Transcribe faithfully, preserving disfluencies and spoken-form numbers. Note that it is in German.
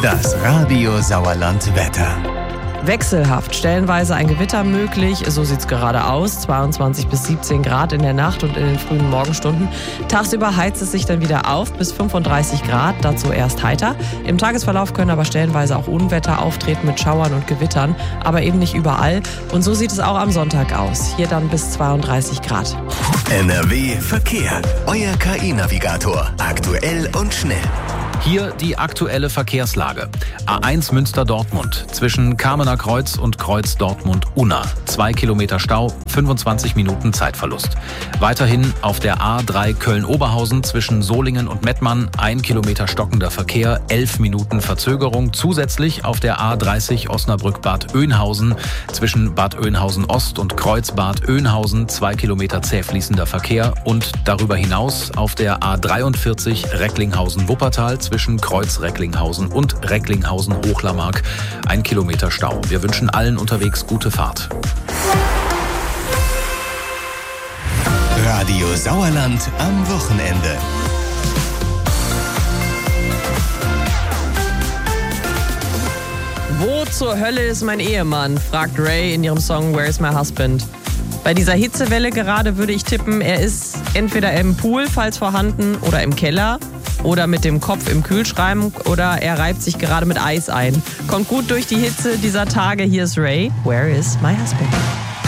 Das Radio Sauerland Wetter. Wechselhaft, stellenweise ein Gewitter möglich, so sieht's gerade aus, zweiundzwanzig bis siebzehn Grad in der Nacht und in den frühen Morgenstunden. Tagsüber heizt es sich dann wieder auf bis fünfunddreißig Grad, dazu erst heiter. Im Tagesverlauf können aber stellenweise auch Unwetter auftreten mit Schauern und Gewittern, aber eben nicht überall. Und so sieht es auch am Sonntag aus, hier dann bis zweiunddreißig Grad. N R W Verkehr, euer K I-Navigator, aktuell und schnell. Hier die aktuelle Verkehrslage. A eins Münster-Dortmund zwischen Kamener Kreuz und Kreuz Dortmund-Unna. Zwei Kilometer Stau, fünfundzwanzig Minuten Zeitverlust. Weiterhin auf der A drei Köln-Oberhausen zwischen Solingen und Mettmann. Ein Kilometer stockender Verkehr, elf Minuten Verzögerung. Zusätzlich auf der A dreißig Osnabrück-Bad Oeynhausen zwischen Bad Oeynhausen-Ost und Kreuz Bad Oeynhausen. Zwei Kilometer zäh fließender Verkehr. Und darüber hinaus auf der A dreiundvierzig Recklinghausen-Wuppertal zwischen Kreuz Recklinghausen und Recklinghausen-Hochlarmark. Ein Kilometer Stau. Wir wünschen allen unterwegs gute Fahrt. Radio Sauerland am Wochenende. Wo zur Hölle ist mein Ehemann? Fragt Ray in ihrem Song Where's My Husband? Bei dieser Hitzewelle gerade würde ich tippen, er ist entweder im Pool, falls vorhanden, oder im Keller. Oder mit dem Kopf im Kühlschrank oder er reibt sich gerade mit Eis ein. Kommt gut durch die Hitze dieser Tage. Hier ist Ray. Where is my husband?